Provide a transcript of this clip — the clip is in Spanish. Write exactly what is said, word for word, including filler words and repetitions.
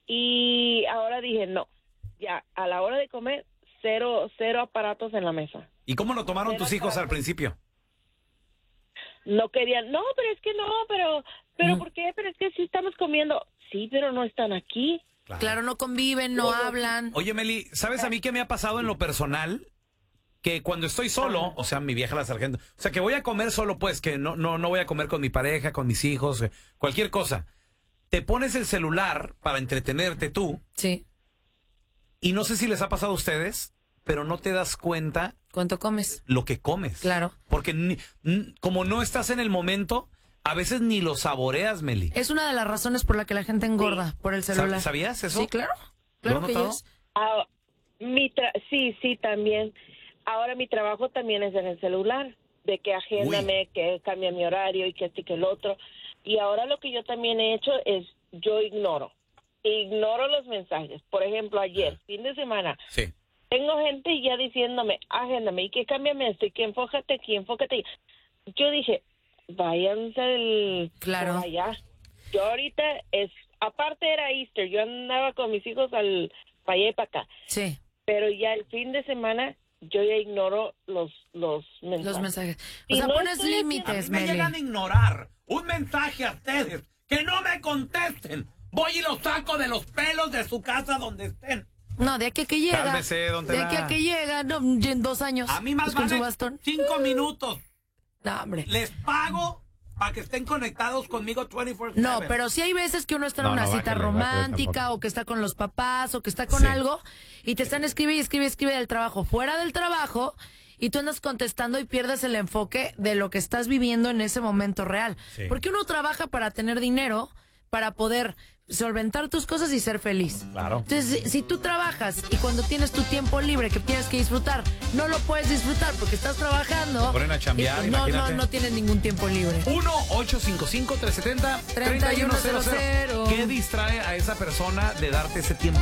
Y ahora dije, no, ya, a la hora de comer, cero, cero aparatos en la mesa. ¿Y cómo lo tomaron Cero tus hijos aparatos. al principio? No querían, no, pero es que no, pero, pero Mm. ¿por qué? Pero es que sí estamos comiendo. Sí, pero no están aquí. Claro, no conviven, no hablan. Oye, Meli, ¿sabes a mí qué me ha pasado en lo personal? Que cuando estoy solo, o sea, mi vieja la sargento, o sea, que voy a comer solo, pues, que no, no, no voy a comer con mi pareja, con mis hijos, eh, cualquier cosa. Te pones el celular para entretenerte tú, Sí. y no sé si les ha pasado a ustedes, pero no te das cuenta ¿Cuánto comes? lo que comes. Claro. Porque ni- n- como no estás en el momento, a veces ni lo saboreas, Meli. Es una de las razones por la que la gente engorda, por el celular. ¿Sab- ¿Sabías eso? Sí, claro. ¿Lo Claro has que notado? yes. Ah, mi tra- sí, sí, también. Ahora mi trabajo también es en el celular, de que agéndame, que cambia mi horario y que este y que el otro. Y ahora lo que yo también he hecho es, yo ignoro, ignoro los mensajes. Por ejemplo, ayer, fin de semana, Sí. tengo gente ya diciéndome, agéndame, y que cámbiame esto, y que enfócate aquí, enfócate. Yo dije, váyanse el, Claro. por allá. Yo ahorita, es aparte era Easter, yo andaba con mis hijos al para allá y para acá. Sí, Pero ya el fin de semana yo ya ignoro los los mensajes. los mensajes. O Y sea, no pones estoy haciendo- límites, me Meli. llegan a ignorar un mensaje a ustedes, que no me contesten. Voy y los saco de los pelos de su casa donde estén. No, de aquí a que llega. Cálmese, don De aquí Tela. a que llega, no, en dos años. A mí más pues con vale su bastón. cinco minutos. No, hombre. Les pago para que estén conectados conmigo veinticuatro siete. No, pero sí hay veces que uno está en No, una no, cita bájale, bájale romántica tampoco. o que está con los papás o que está con Sí. algo y te están escribe y escribe y escribe del trabajo, fuera del trabajo, y tú andas contestando y pierdes el enfoque de lo que estás viviendo en ese momento real. Sí. Porque uno trabaja para tener dinero, para poder solventar tus cosas y ser feliz. Claro. Entonces, si, si tú trabajas y cuando tienes tu tiempo libre que tienes que disfrutar, no lo puedes disfrutar porque estás trabajando. Te ponen a chambear, y, no, no, imagínate. no tienes ningún tiempo libre. uno ocho cinco cinco, tres siete cero, tres uno cero cero. ¿Qué distrae a esa persona de darte ese tiempo